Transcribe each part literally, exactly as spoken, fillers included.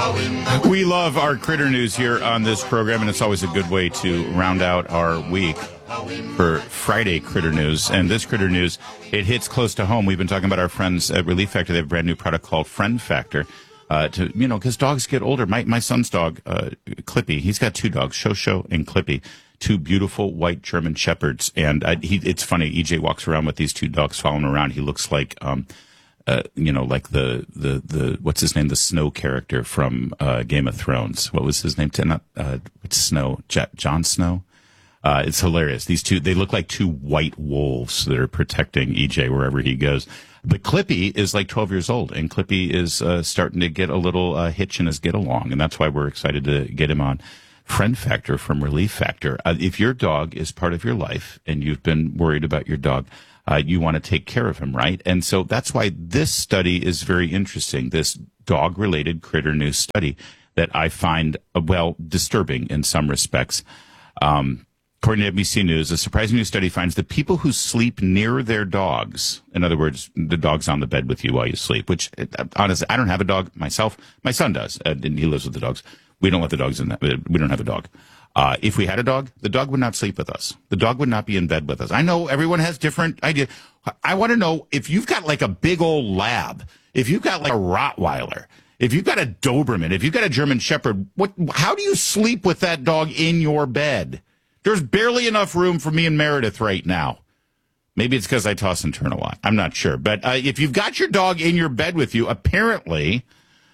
We love our critter news here on this program, and it's always a good way to round out our week for Friday critter news. And this critter news, it hits close to home. We've been talking about our friends at Relief Factor. They have a brand new product called Friend Factor. Uh, to you know, because dogs get older. My my son's dog, uh, Clippy, he's got two dogs, Shosho and Clippy, two beautiful white German shepherds. And uh, he, it's funny, E J walks around with these two dogs following around. He looks like, um, uh, you know, like the, the, the, what's his name? The Snow character from uh, Game of Thrones. What was his name? Not, uh, what's Snow? J- Jon Snow? Uh, it's hilarious. These two, they look like two white wolves that are protecting E J wherever he goes. But Clippy is like twelve years old, and Clippy is uh, starting to get a little uh, hitch in his get along, and that's why we're excited to get him on Friend Factor from Relief Factor. Uh, if your dog is part of your life and you've been worried about your dog, uh, you want to take care of him, right? And so that's why this study is very interesting, this dog-related critter news study that I find, uh, well, disturbing in some respects. Um According to N B C News, a surprising new study finds that people who sleep near their dogs, in other words, the dog's on the bed with you while you sleep, which, honestly, I don't have a dog myself. My son does, and he lives with the dogs. We don't let the dogs in that. We don't have a dog. Uh, if we had a dog, the dog would not sleep with us. The dog would not be in bed with us. I know everyone has different ideas. I want to know if you've got like a big old lab, if you've got like a Rottweiler, if you've got a Doberman, if you've got a German Shepherd, what, how do you sleep with that dog in your bed? There's barely enough room for me and Meredith right now. Maybe it's because I toss and turn a lot. I'm not sure. But uh, if you've got your dog in your bed with you, apparently,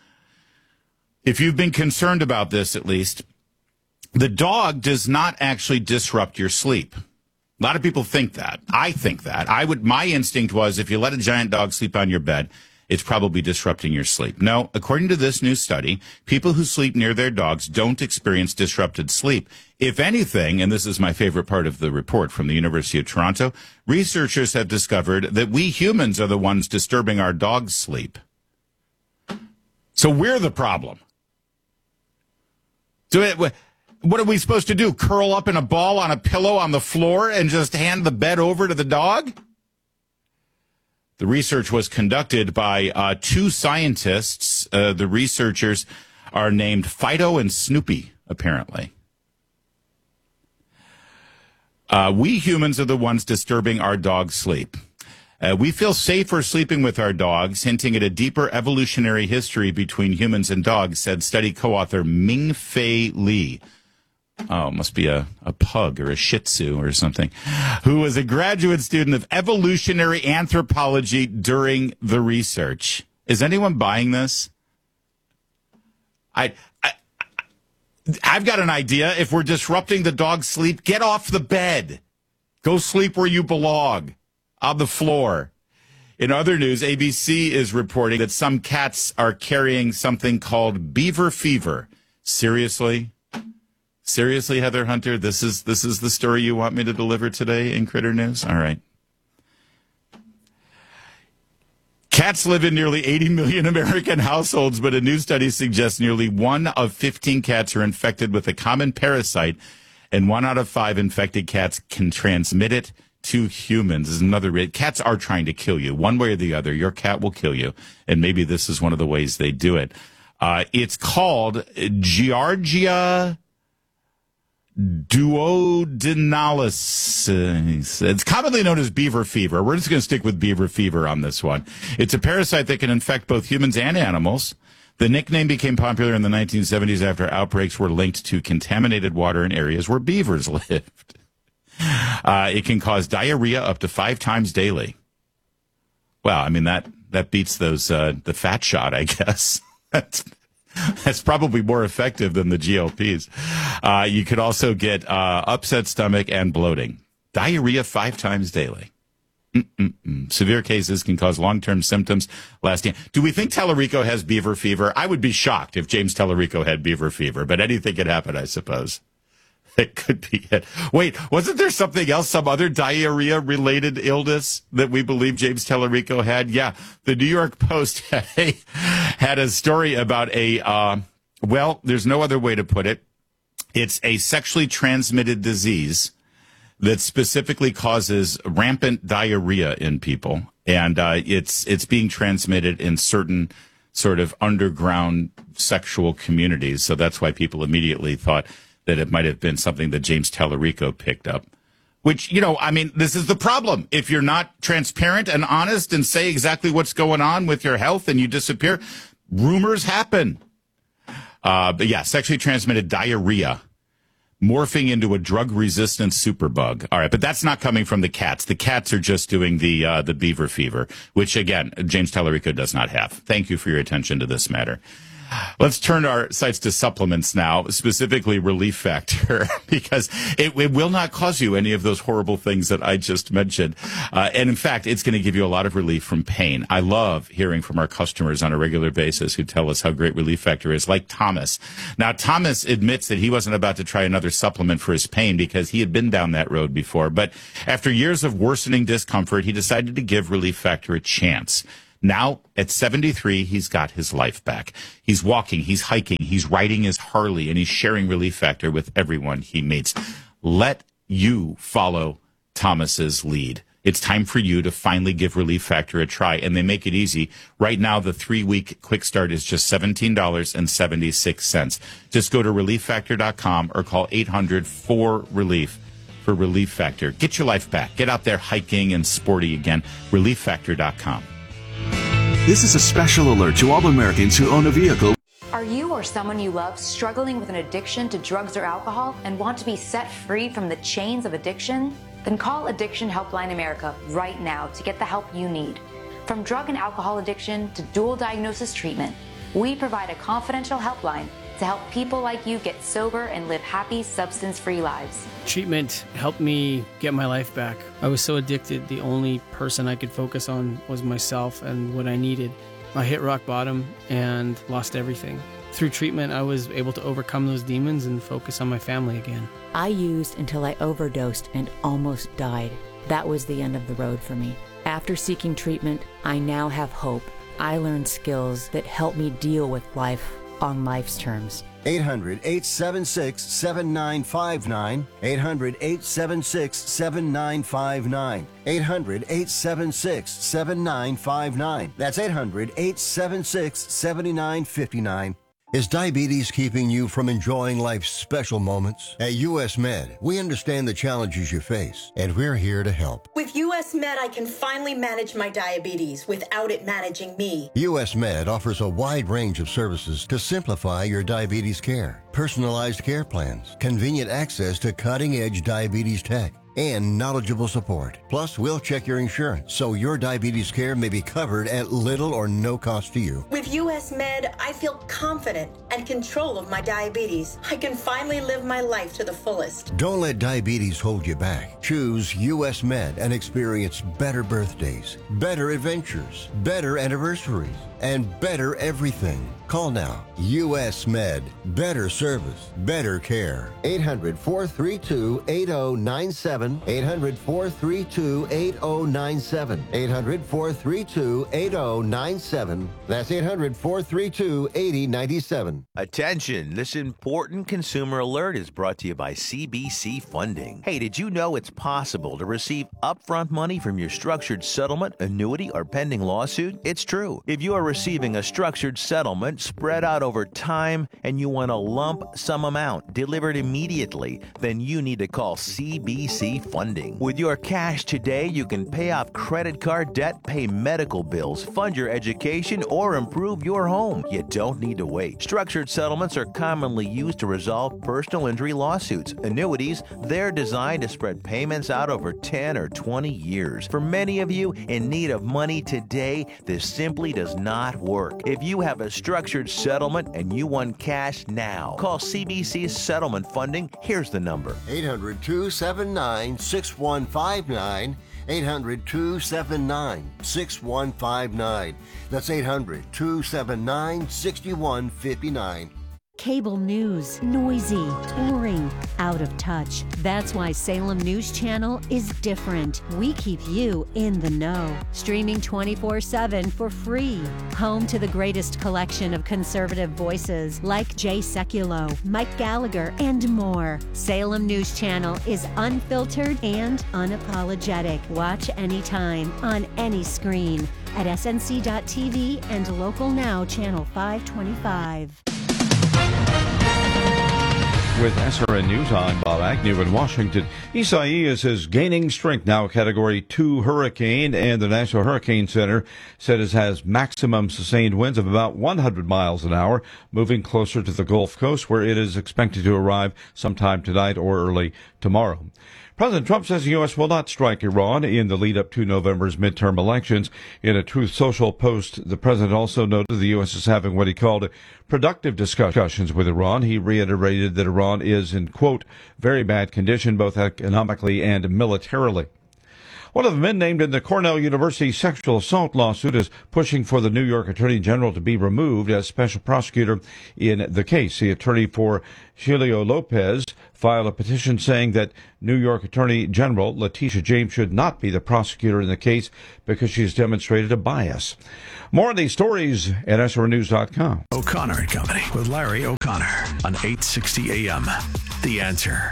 if you've been concerned about this at least, the dog does not actually disrupt your sleep. A lot of people think that. I think that. I would. My instinct was if you let a giant dog sleep on your bed, it's probably disrupting your sleep. No, according to this new study, people who sleep near their dogs don't experience disrupted sleep. If anything, and this is my favorite part of the report from the University of Toronto, researchers have discovered that we humans are the ones disturbing our dogs' sleep. So we're the problem. So it, what are we supposed to do? Curl up in a ball on a pillow on the floor and just hand the bed over to the dog? The research was conducted by uh, two scientists. Uh, the researchers are named Fido and Snoopy, apparently. Uh, we humans are the ones disturbing our dog's sleep. Uh, we feel safer sleeping with our dogs, hinting at a deeper evolutionary history between humans and dogs, said study co-author Ming-Fei Li. Oh, must be a, a pug or a shih tzu or something, who was a graduate student of evolutionary anthropology during the research. Is anyone buying this? I, I, I've got an idea. If we're disrupting the dog's sleep, get off the bed. Go sleep where you belong, on the floor. In other news, A B C is reporting that some cats are carrying something called beaver fever. Seriously? Seriously, Heather Hunter, this is this is the story you want me to deliver today in Critter News? All right. Cats live in nearly eighty million American households, but a new study suggests nearly one of fifteen cats are infected with a common parasite, and one out of five infected cats can transmit it to humans. This is another rate. Cats are trying to kill you. One way or the other, your cat will kill you, and maybe this is one of the ways they do it. Uh, it's called Giardia duodenalis. It's commonly known as beaver fever. We're just going to stick with beaver fever on this one. It's a parasite that can infect both humans and animals. The nickname became popular in the nineteen seventies after outbreaks were linked to contaminated water in areas where beavers lived. Uh, it can cause diarrhea up to five times daily. Well, I mean, that, that beats those, uh, the fat shot, I guess. That's That's probably more effective than the G L Ps. Uh, you could also get uh, upset stomach and bloating. Diarrhea five times daily. Mm-mm-mm. Severe cases can cause long-term symptoms lasting. Do we think Tellerico has beaver fever? I would be shocked if James Tellerico had beaver fever, but anything could happen, I suppose. It could be it. Wait, wasn't there something else, some other diarrhea-related illness that we believe James Tellerico had? Yeah, the New York Post had a, had a story about a, uh, well, there's no other way to put it. It's a sexually transmitted disease that specifically causes rampant diarrhea in people, and uh, it's it's being transmitted in certain sort of underground sexual communities. So that's why people immediately thought that it might have been something that James Tallarico picked up. Which, you know, I mean, this is the problem. If you're not transparent and honest and say exactly what's going on with your health and you disappear, rumors happen. Uh, but yeah, sexually transmitted diarrhea morphing into a drug-resistant superbug. All right, but that's not coming from the cats. The cats are just doing the uh, the beaver fever, which, again, James Tallarico does not have. Thank you for your attention to this matter. Let's turn our sights to supplements now, specifically Relief Factor, because it, it will not cause you any of those horrible things that I just mentioned. Uh, and in fact, it's going to give you a lot of relief from pain. I love hearing from our customers on a regular basis who tell us how great Relief Factor is, like Thomas. Now, Thomas admits that he wasn't about to try another supplement for his pain because he had been down that road before. But after years of worsening discomfort, he decided to give Relief Factor a chance. Now, at seventy-three, he's got his life back. He's walking, he's hiking, he's riding his Harley, and he's sharing Relief Factor with everyone he meets. Let you follow Thomas's lead. It's time for you to finally give Relief Factor a try, and they make it easy. Right now, the three-week quick start is just seventeen dollars and seventy-six cents. Just go to relief factor dot com or call eight hundred four relief for Relief Factor. Get your life back. Get out there hiking and sporty again. relief factor dot com. This is a special alert to all Americans who own a vehicle. Are you or someone you love struggling with an addiction to drugs or alcohol and want to be set free from the chains of addiction? Then call Addiction Helpline America right now to get the help you need. From drug and alcohol addiction to dual diagnosis treatment, we provide a confidential helpline to help people like you get sober and live happy, substance-free lives. Treatment helped me get my life back. I was so addicted, the only person I could focus on was myself and what I needed. I hit rock bottom and lost everything. Through treatment, I was able to overcome those demons and focus on my family again. I used until I overdosed and almost died. That was the end of the road for me. After seeking treatment, I now have hope. I learned skills that help me deal with life on life's terms. eight hundred, eight seven six, seven nine five nine. eight hundred, eight seven six, seven nine five nine. eight hundred, eight seven six, seven nine five nine. That's eight hundred, eight seven six, seven nine five nine. Is diabetes keeping you from enjoying life's special moments? At U S Med, we understand the challenges you face, and we're here to help. With U S Med, I can finally manage my diabetes without it managing me. U S Med offers a wide range of services to simplify your diabetes care. Personalized care plans, convenient access to cutting-edge diabetes tech, and knowledgeable support. Plus, we'll check your insurance so your diabetes care may be covered at little or no cost to you. With U S Med, I feel confident and control of my diabetes. I can finally live my life to the fullest. Don't let diabetes hold you back. Choose U S Med and experience better birthdays, better adventures, better anniversaries, and better everything. Call now. U S Med. Better service. Better care. eight hundred, four three two, eight zero nine seven. eight hundred, four three two, eight zero nine seven. eight hundred, four three two, eight zero nine seven. That's eight hundred, four three two, eight zero nine seven. Attention, this important consumer alert is brought to you by C B C Funding. Hey, did you know it's possible to receive upfront money from your structured settlement, annuity, or pending lawsuit? It's true. If you are receiving a structured settlement spread out over time and you want a lump sum amount delivered immediately, then you need to call C B C Funding. With your cash today, you can pay off credit card debt, pay medical bills, fund your education, or improve your home. You don't need to wait. Structured settlements are commonly used to resolve personal injury lawsuits. Annuities, they're designed to spread payments out over ten or twenty years. For many of you in need of money today, this simply does not work. If you have a structured settlement and you want cash now, call C B C Settlement Funding. Here's the number. eight hundred, two seven nine, six one five nine. eight hundred, two seven nine, six one five nine. That's eight hundred, two seven nine, six one five nine. Cable news, noisy, boring, out of touch. That's why Salem News Channel is different. We keep you in the know. Streaming twenty-four seven for free. Home to the greatest collection of conservative voices like Jay Sekulow, Mike Gallagher, and more. Salem News Channel is unfiltered and unapologetic. Watch anytime, on any screen, at S N C dot T V and Local Now Channel five twenty-five. With S R N News, I'm Bob Agnew in Washington. Isaias is gaining strength now, a Category two hurricane, and the National Hurricane Center said it has maximum sustained winds of about one hundred miles an hour, moving closer to the Gulf Coast, where it is expected to arrive sometime tonight or early tomorrow. President Trump says the U S will not strike Iran in the lead-up to November's midterm elections. In a Truth Social post, the president also noted the U S is having what he called productive discussions with Iran. He reiterated that Iran is in, quote, very bad condition, both economically and militarily. One of the men named in the Cornell University sexual assault lawsuit is pushing for the New York Attorney General to be removed as special prosecutor in the case. The attorney for Shilio Lopez filed a petition saying that New York Attorney General Letitia James should not be the prosecutor in the case because she has demonstrated a bias. More on these stories at S R N news dot com. O'Connor and Company with Larry O'Connor on eight sixty A M. The Answer.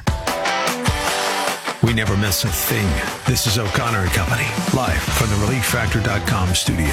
We never miss a thing. This is O'Connor and Company, live from the relief factor dot com studio.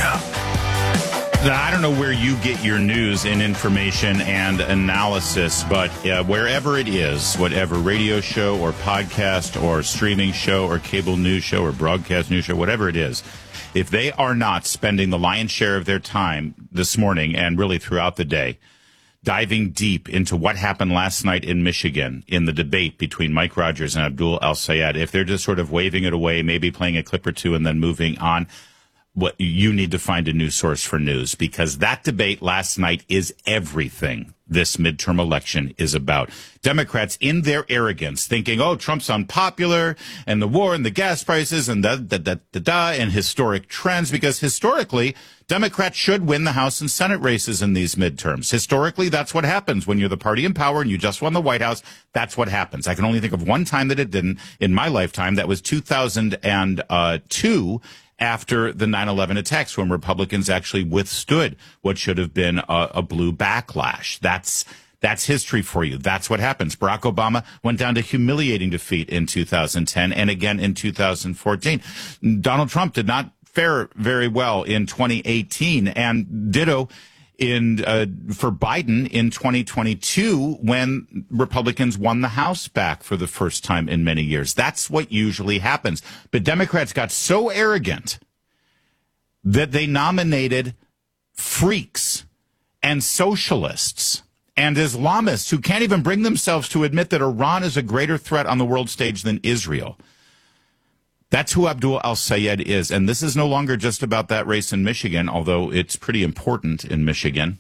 I don't know where you get your news and information and analysis, but uh, wherever it is, whatever radio show or podcast or streaming show or cable news show or broadcast news show, whatever it is, if they are not spending the lion's share of their time this morning and really throughout the day diving deep into what happened last night in Michigan in the debate between Mike Rogers and Abdul El-Sayed, if they're just sort of waving it away, maybe playing a clip or two and then moving on, what you need to find a new source for news, because that debate last night is everything this midterm election is about. Democrats, in their arrogance, thinking, oh, Trump's unpopular, and the war and the gas prices and da da da da da and historic trends, because historically, Democrats should win the House and Senate races in these midterms. Historically, that's what happens when you're the party in power and you just won the White House. That's what happens. I can only think of one time that it didn't in my lifetime. That was two thousand two. After the nine eleven attacks, when Republicans actually withstood what should have been a, a blue backlash. That's that's history for you. That's what happens. Barack Obama went down to humiliating defeat in two thousand ten and again in two thousand fourteen. Donald Trump did not fare very well in twenty eighteen, and ditto in uh, for Biden in twenty twenty-two when Republicans won the House back for the first time in many years. That's what usually happens. But Democrats got so arrogant that they nominated freaks and socialists and Islamists who can't even bring themselves to admit that Iran is a greater threat on the world stage than Israel. That's who Abdul El-Sayed is, and this is no longer just about that race in Michigan, although it's pretty important in Michigan.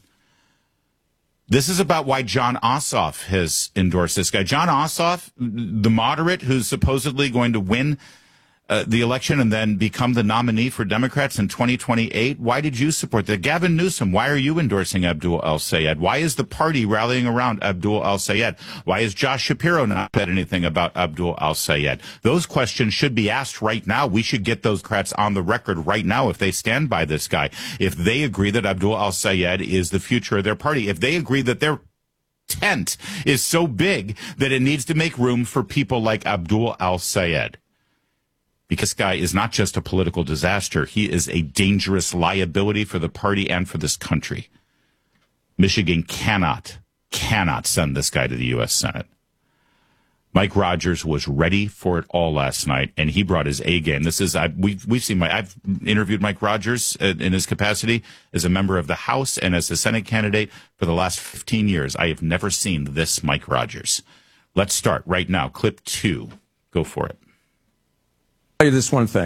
This is about why Jon Ossoff has endorsed this guy. Jon Ossoff, the moderate who's supposedly going to win uh, the election and then become the nominee for Democrats in twenty twenty-eight. Why did you support that? Gavin Newsom, why are you endorsing Abdul El-Sayed? Why is the party rallying around Abdul El-Sayed? Why has Josh Shapiro not said anything about Abdul El-Sayed? Those questions should be asked right now. We should get those Democrats on the record right now if they stand by this guy. If they agree that Abdul El-Sayed is the future of their party. If they agree that their tent is so big that it needs to make room for people like Abdul El-Sayed. Because this guy is not just a political disaster. He is a dangerous liability for the party and for this country. Michigan cannot, cannot send this guy to the U S Senate. Mike Rogers was ready for it all last night, and he brought his A game. This is, I, we've, we've seen, my, I've interviewed Mike Rogers in his capacity as a member of the House and as a Senate candidate for the last fifteen years. I have never seen this Mike Rogers. Let's start right now. Clip two. Go for it. I'll tell you this one thing.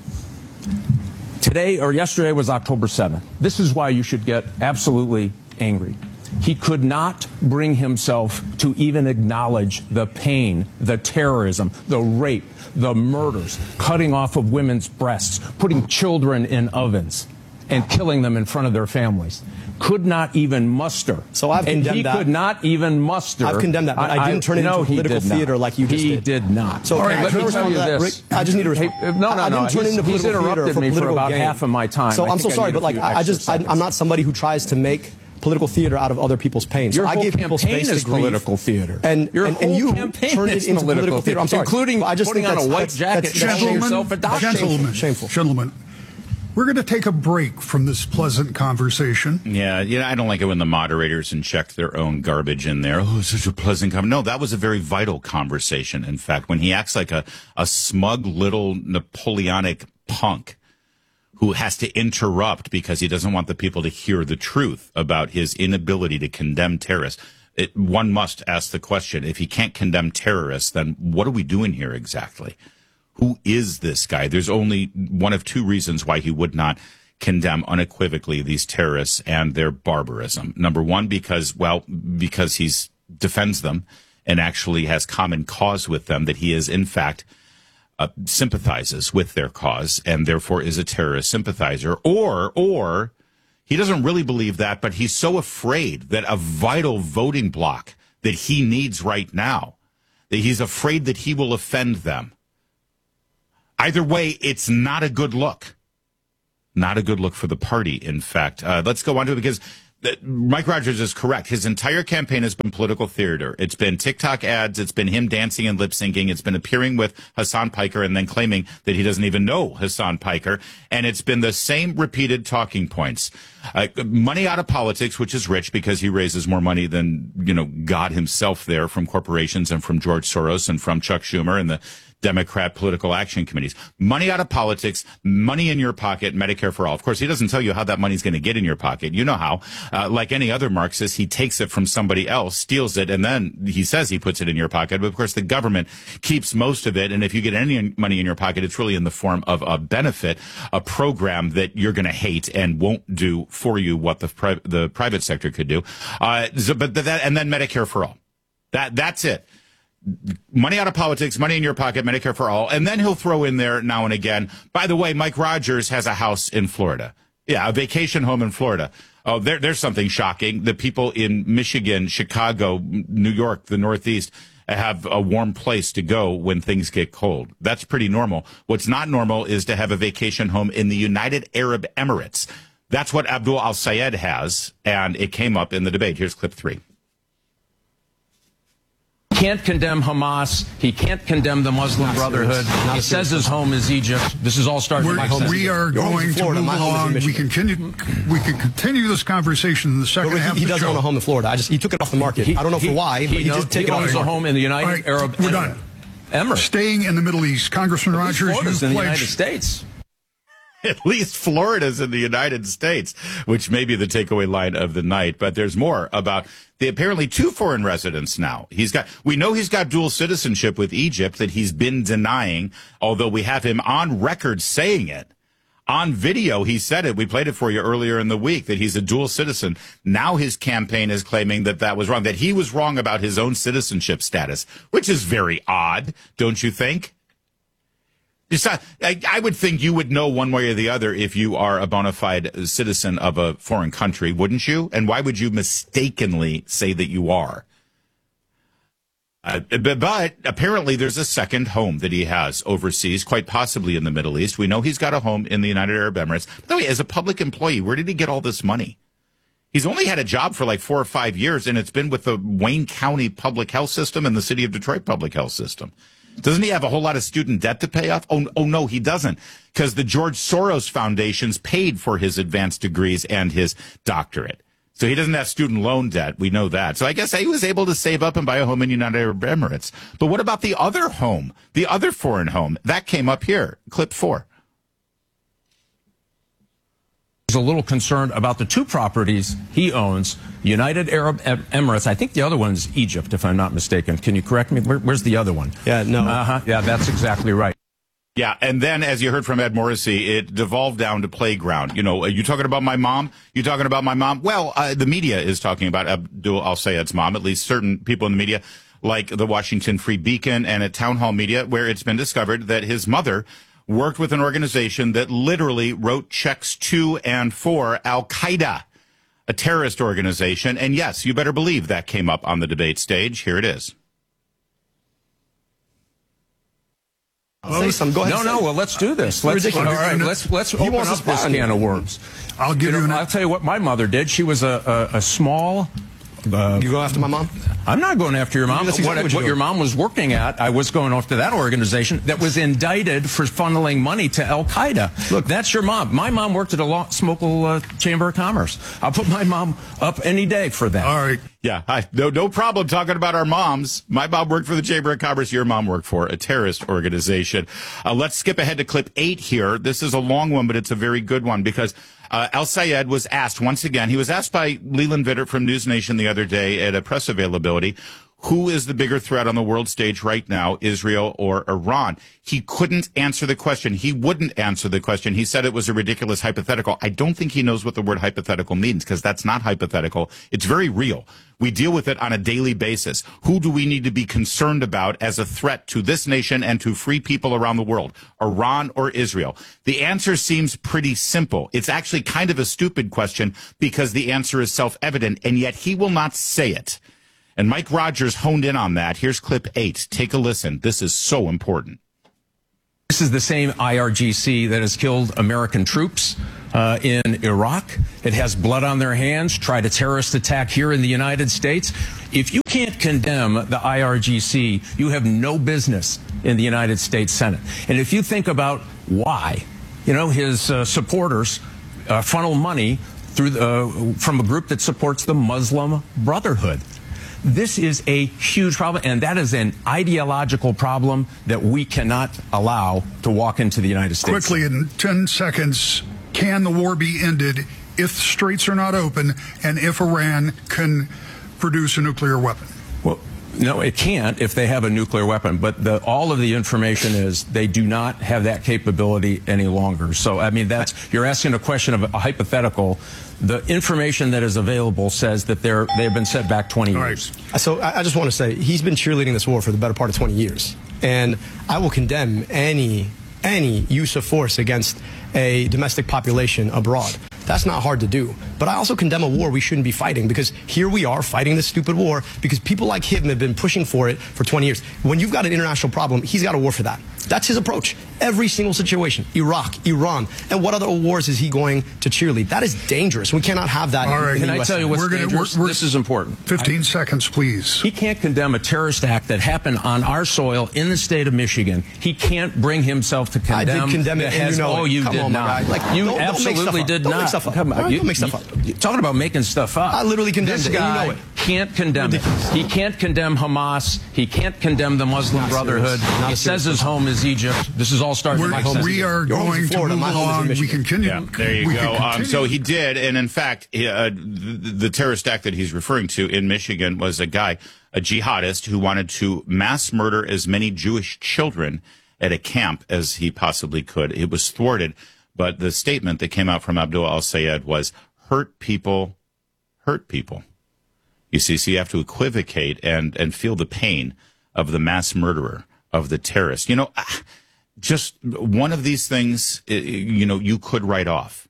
Today or yesterday was October seventh. This is why you should get absolutely angry. He could not bring himself to even acknowledge the pain, the terrorism, the rape, the murders, cutting off of women's breasts, putting children in ovens, and killing them in front of their families. could not even muster. So I've and condemned he that. could not even muster. I've condemned that, but I, I didn't turn it no, into political theater like you just he did. He did not. So All right, let me tell you that, this. Rick, I just need to respond. Hey, no, no, I no. didn't turn He's, into he's political interrupted theater me for about gain. half of my time. So I I'm so think I sorry, need a but like few I just I, extra I'm not somebody who tries to make political theater out of other people's pain. So Your I whole give people campaign space is to grieve. political theater. And, Your and, whole and you campaign turn it is into political theater. I'm sorry. Including I just putting think on a that's, white that's, jacket that's, to that's show shameful. yourself a doctor. Gentlemen, Shameful. Gentlemen, we're going to take a break from this pleasant conversation. Yeah, yeah, I don't like it when the moderators inject their own garbage in there. Oh, such a pleasant conversation. No, that was a very vital conversation. In fact, when he acts like a, a smug little Napoleonic punk who has to interrupt because he doesn't want the people to hear the truth about his inability to condemn terrorists. It, one must ask the question, if he can't condemn terrorists, then what are we doing here exactly? Who is this guy? There's only one of two reasons why he would not condemn unequivocally these terrorists and their barbarism. Number one, because, well, because he's defends them and actually has common cause with them, that he is, in fact, Uh, sympathizes with their cause and therefore is a terrorist sympathizer, or or he doesn't really believe that, but he's so afraid that a vital voting bloc that he needs right now, that he's afraid that he will offend them. Either way, it's not a good look. Not a good look for the party, in fact. Uh, let's go on to it, because Mike Rogers is correct. His entire campaign has been political theater. It's been TikTok ads. It's been him dancing and lip syncing. It's been appearing with Hassan Piker and then claiming that he doesn't even know Hassan Piker. And it's been the same repeated talking points. Uh, money out of politics, which is rich because he raises more money than, you know, God himself there from corporations and from George Soros and from Chuck Schumer and the Democrat political action committees. Money out of politics, money in your pocket, Medicare for all. Of course, he doesn't tell you how that money's going to get in your pocket. You know how. Uh, like any other Marxist, he takes it from somebody else, steals it, and then he says he puts it in your pocket. But of course, the government keeps most of it. And if you get any money in your pocket, it's really in the form of a benefit, a program that you're going to hate and won't do for you what the pri- the private sector could do. Uh, so, but that, and then Medicare for all. That that's it. Money out of politics, money in your pocket, Medicare for all. And then he'll throw in there now and again, by the way, Mike Rogers has a house in Florida. Yeah, a vacation home in Florida. Oh, there, there's something shocking. The people in Michigan, Chicago, New York, the Northeast have a warm place to go when things get cold. That's pretty normal. What's not normal is to have a vacation home in the United Arab Emirates. That's what Abdul al-Sayed has, and it came up in the debate. Here's clip three. Can't condemn Hamas. He can't condemn the Muslim Not Brotherhood. serious. He says his home is Egypt. This is all starting We're, to make sense. we are Your home's going in to Florida. move My home is in along. We Michigan. continue. We can continue this conversation in the second He, half. he of the doesn't show. own a home in Florida. I just he took it off the market. He- I don't know he- for why, but he, knows- just take he it off owns the a market. home in the United All right, Arab we're done. Emirates. Staying in the Middle East, Congressman Rogers, Florida's you in the United pledged. States. At least Florida's in the United States, which may be the takeaway line of the night. But there's more about the apparently two foreign residents now. He's got, we know he's got dual citizenship with Egypt that he's been denying, although we have him on record saying it. On video, he said it. We played it for you earlier in the week, that he's a dual citizen. Now his campaign is claiming that that was wrong, that he was wrong about his own citizenship status, which is very odd, don't you think? It's not, I, I would think you would know one way or the other if you are a bona fide citizen of a foreign country, wouldn't you? And why would you mistakenly say that you are? Uh, but, but apparently there's a second home that he has overseas, quite possibly in the Middle East. We know he's got a home in the United Arab Emirates. By the way, as a public employee, where did he get all this money? He's only had a job for like four or five years, and it's been with the Wayne County Public Health System and the City of Detroit Public Health System. Doesn't he have a whole lot of student debt to pay off? Oh, oh no, he doesn't, because the George Soros Foundation's paid for his advanced degrees and his doctorate. So he doesn't have student loan debt. We know that. So I guess he was able to save up and buy a home in United Arab Emirates. But what about the other home, the other foreign home? That came up here, clip four. He's a little concerned about the two properties he owns, United Arab Emirates. I think the other one's Egypt, if I'm not mistaken. Can you correct me? Where, where's the other one? Yeah, no. Uh-huh. Yeah, that's exactly right. Yeah, and then, as you heard from Ed Morrissey, it devolved down to playground. You know, are you talking about my mom? You talking about my mom? Well, uh, the media is talking about Abdul al-Sayed's mom, at least certain people in the media, like the Washington Free Beacon and at Town Hall Media, where it's been discovered that his mother worked with an organization that literally wrote checks to and for Al-Qaeda. a terrorist organization. And yes, you better believe that came up on the debate stage. Here it is. Well, say some. Go ahead. No, no. Well, let's do this. Let's, all right, let's let's open up this can of worms. I'll give you. you. Know, an I'll tell you what my mother did. She was a a, a small. Uh, you go after my mom? I'm not going after your mom. Exactly what what, what you your mom was working at, I was going after that organization that was indicted for funneling money to Al Qaeda. Look, that's your mom. My mom worked at a law, Smokel uh, Chamber of Commerce. I'll put my mom up any day for that. All right. Yeah, I, no, no problem talking about our moms. My mom worked for the Chamber of Commerce. Your mom worked for a terrorist organization. Uh, let's skip ahead to clip eight here. This is a long one, but it's a very good one because uh, Al-Sayed was asked once again. He was asked by Leland Vittert from News Nation the other day at a press availability, who is the bigger threat on the world stage right now, Israel or Iran? He couldn't answer the question. He wouldn't answer the question. He said it was a ridiculous hypothetical. I don't think he knows what the word hypothetical means because that's not hypothetical. It's very real. We deal with it on a daily basis. Who do we need to be concerned about as a threat to this nation and to free people around the world, Iran or Israel? The answer seems pretty simple. It's actually kind of a stupid question because the answer is self-evident, and yet he will not say it. And Mike Rogers honed in on that. Here's clip eight. Take a listen. This is so important. This is the same I R G C that has killed American troops uh, in Iraq. It has blood on their hands, tried a terrorist attack here in the United States. If you can't condemn the I R G C, you have no business in the United States Senate. And if you think about why, you know, his uh, supporters uh, funnel money through the, uh, from a group that supports the Muslim Brotherhood. This is a huge problem, and that is an ideological problem that we cannot allow to walk into the United States. Quickly, in ten seconds, can the war be ended if the straits are not open and if Iran can produce a nuclear weapon? Well, no, it can't if they have a nuclear weapon, but the, all of the information is they do not have that capability any longer. So, I mean, that's you're asking a question of a hypothetical. The information that is available says that they're they've been set back twenty years. Right. So I just want to say he's been cheerleading this war for the better part of twenty years, and I will condemn any any use of force against a domestic population abroad. That's not hard to do. But I also condemn a war we shouldn't be fighting, because here we are fighting this stupid war because people like him have been pushing for it for twenty years. When you've got an international problem, he's got a war for that. That's his approach. Every single situation. Iraq, Iran. And what other wars is he going to cheerlead? That is dangerous. We cannot have that. All right. Can I tell you what's we're gonna, dangerous? we're, we're, this is important. fifteen I, seconds, please. He can't condemn a terrorist act that happened on our soil in the state of Michigan. He can't bring himself to condemn. I did condemn it, and you know Oh, it. you Come did on, not. Like, you don't, absolutely don't make did don't not. Make stuff up. Come on. Right, You, don't make stuff you, up. Talking about making stuff up. I literally condemned this it, guy and you know it. Can't condemn it. He can't condemn Hamas. He can't condemn the Muslim Brotherhood. He says his home is Egypt. This is all starting. We're, My home we is are Your going to Florida, move my home is in along. We Michigan. continue. Yeah, there you we go. Um, so continue. he did, and in fact, he, uh, the, the terrorist act that he's referring to in Michigan was a guy, a jihadist, who wanted to mass murder as many Jewish children at a camp as he possibly could. It was thwarted, but the statement that came out from Abdullah al-Sayed was, hurt people, hurt people. You see, so you have to equivocate and, and feel the pain of the mass murderer, of the terrorist. You know, just one of these things, you know, you could write off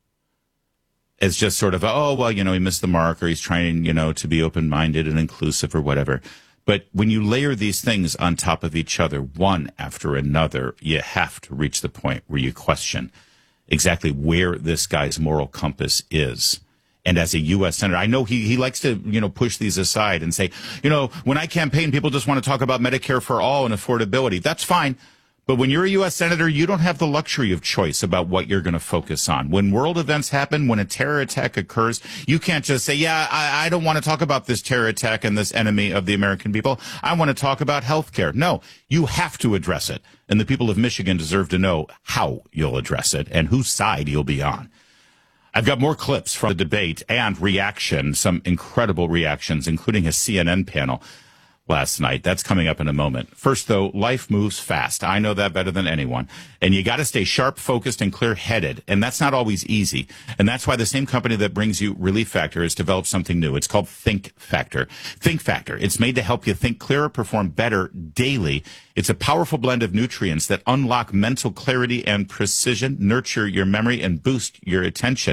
as just sort of, oh, well, you know, he missed the mark, or he's trying, you know, to be open-minded and inclusive or whatever. But when you layer these things on top of each other, one after another, you have to reach the point where you question exactly where this guy's moral compass is. And as a U S senator, I know he, he likes to, you know, push these aside and say, you know, when I campaign, people just want to talk about Medicare for all and affordability. That's fine. But when you're a U S senator, you don't have the luxury of choice about what you're going to focus on. When world events happen, when a terror attack occurs, you can't just say, yeah, I, I don't want to talk about this terror attack and this enemy of the American people. I want to talk about health care. No, you have to address it. And the people of Michigan deserve to know how you'll address it and whose side you'll be on. I've got more clips from the debate and reaction, some incredible reactions, including a C N N panel last night. That's coming up in a moment. First, though, life moves fast. I know that better than anyone. And you got to stay sharp, focused, and clear-headed. And that's not always easy. And that's why the same company that brings you Relief Factor has developed something new. It's called Think Factor. Think Factor. It's made to help you think clearer, perform better daily. It's a powerful blend of nutrients that unlock mental clarity and precision, nurture your memory, and boost your attention.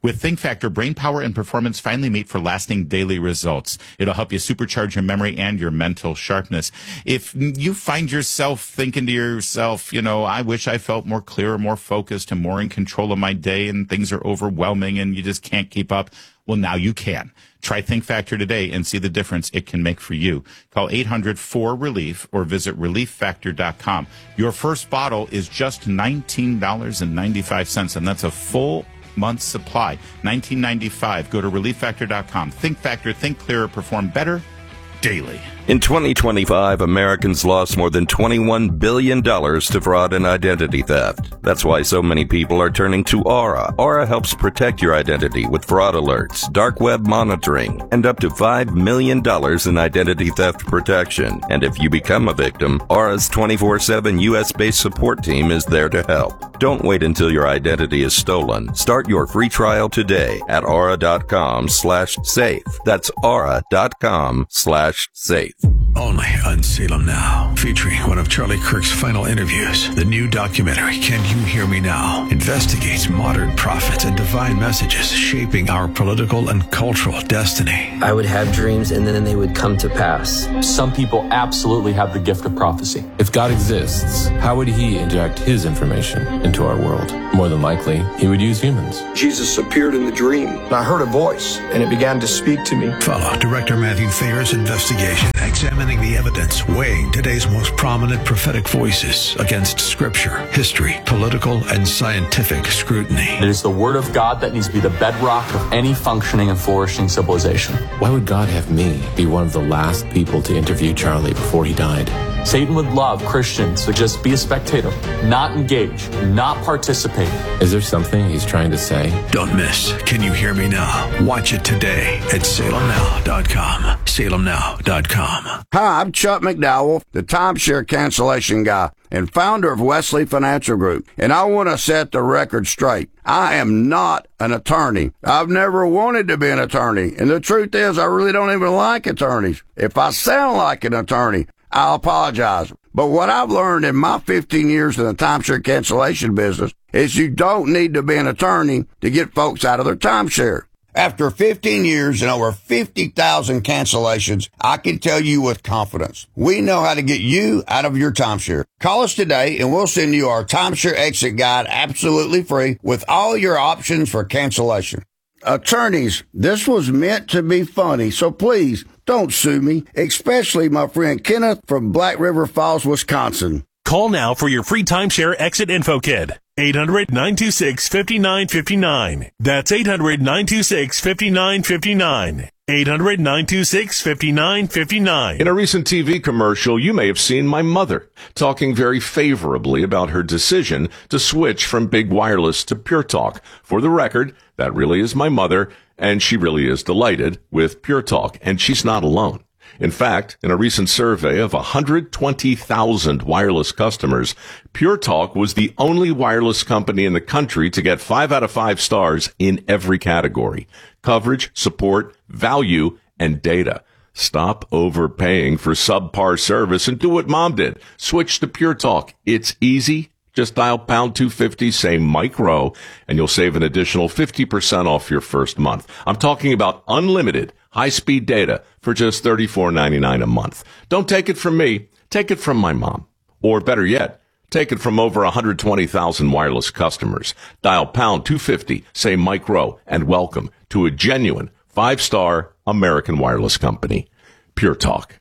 With ThinkFactor, brain power and performance finally meet for lasting daily results. It'll help you supercharge your memory and your mental sharpness. If you find yourself thinking to yourself, you know, I wish I felt more clear, more focused, and more in control of my day, and things are overwhelming and you just can't keep up, well, now you can. Try ThinkFactor today and see the difference it can make for you. Call eight hundred four relief or visit relief factor dot com. Your first bottle is just nineteen dollars and ninety-five cents, and that's a full month's supply. nineteen ninety-five. Go to relief factor dot com. ThinkFactor, think clearer, perform better daily. In twenty twenty-five, Americans lost more than twenty-one billion dollars to fraud and identity theft. That's why so many people are turning to Aura. Aura helps protect your identity with fraud alerts, dark web monitoring, and up to five million dollars in identity theft protection. And if you become a victim, Aura's twenty-four seven U S-based support team is there to help. Don't wait until your identity is stolen. Start your free trial today at aura.com slash safe. That's aura.com slash safe. Only on Salem Now, featuring one of Charlie Kirk's final interviews. The new documentary, Can You Hear Me Now?, investigates modern prophets and divine messages shaping our political and cultural destiny. I would have dreams and then they would come to pass. Some people absolutely have the gift of prophecy. If God exists, how would he inject his information into our world? More than likely, he would use humans. Jesus appeared in the dream, and I heard a voice, and it began to speak to me. Follow Director Matthew Thayer's investigation, examining the evidence, weighing today's most prominent prophetic voices against scripture, history, political, and scientific scrutiny. It is the word of God that needs to be the bedrock of any functioning and flourishing civilization. Why would God have me be one of the last people to interview Charlie before he died? Satan would love Christians to just be a spectator, not engage, not participate. Is there something he's trying to say? Don't miss Can You Hear Me Now? Watch it today at salem now dot com. salem now dot com. Hi, I'm Chuck McDowell, the timeshare cancellation guy and founder of Wesley Financial Group, and I want to set the record straight. I am not an attorney. I've never wanted to be an attorney, and the truth is I really don't even like attorneys. If I sound like an attorney, I'll apologize. But what I've learned in my fifteen years in the timeshare cancellation business is you don't need to be an attorney to get folks out of their timeshare. After fifteen years and over fifty thousand cancellations, I can tell you with confidence, we know how to get you out of your timeshare. Call us today and we'll send you our timeshare exit guide absolutely free with all your options for cancellation. Attorneys, this was meant to be funny, so please don't sue me, especially my friend Kenneth from Black River Falls, Wisconsin. Call now for your free timeshare exit info kit. eight hundred, nine two six, five nine five nine. That's eight hundred, nine two six, five nine five nine. eight hundred, nine two six, five nine five nine. In a recent T V commercial, you may have seen my mother talking very favorably about her decision to switch from Big Wireless to Pure Talk. For the record, that really is my mother, and she really is delighted with Pure Talk, and she's not alone. In fact, in a recent survey of one hundred twenty thousand wireless customers, Pure Talk was the only wireless company in the country to get five out of five stars in every category: coverage, support, value, and data. Stop overpaying for subpar service and do what Mom did. Switch to Pure Talk. It's easy. Just dial pound two fifty, say micro, and you'll save an additional fifty percent off your first month. I'm talking about unlimited high-speed data for just thirty-four ninety-nine a month. Don't take it from me. Take it from my mom. Or better yet, take it from over one hundred twenty thousand wireless customers. Dial pound two fifty, say micro, and welcome to a genuine five-star American wireless company. Pure Talk.